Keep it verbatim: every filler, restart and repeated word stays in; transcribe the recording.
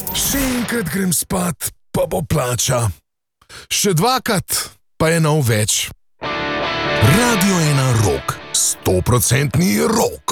Še enkrat grem spat, pa bo plača. Še dvakrat, pa je nov več. Radio ena Rock, stoprocentni rock.